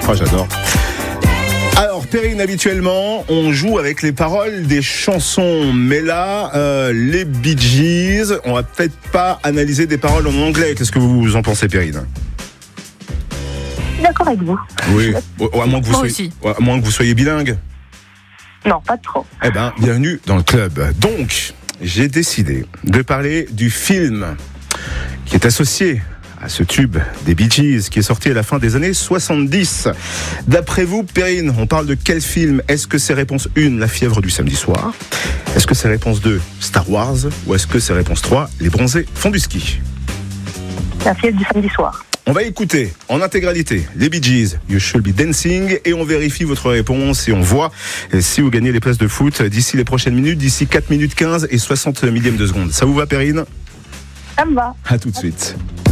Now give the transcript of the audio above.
Oh, j'adore. Alors, Perrine, habituellement, on joue avec les paroles des chansons. Mais là, les Bee Gees, on va peut-être pas analyser des paroles en anglais. Qu'est-ce que vous en pensez, Perrine ? D'accord avec vous. Oui, à moins que vous soyez bilingue. Non, pas trop. Eh ben, bienvenue dans le club. Donc, j'ai décidé de parler du film qui est associé à ce tube des Bee Gees qui est sorti à la fin des années 70. D'après vous, Perrine, on parle de quel film ? Est-ce que c'est réponse 1, La fièvre du samedi soir ? Est-ce que c'est réponse 2, Star Wars ? Ou est-ce que c'est réponse 3, Les bronzés font du ski ? La fièvre du samedi soir. On va écouter en intégralité les Bee Gees, You Should Be Dancing, et on vérifie votre réponse et on voit si vous gagnez les places de foot d'ici les prochaines minutes, d'ici 4 minutes 15 et 60 millièmes de seconde. Ça vous va, Perrine ? Ça me va. À tout de suite.